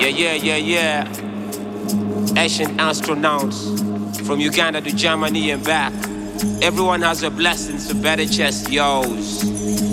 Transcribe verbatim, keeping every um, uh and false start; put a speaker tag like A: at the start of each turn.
A: Yeah, yeah, yeah, yeah. Ancient astronauts from Uganda to Germany and back. Everyone has a blessing, so better chest yours.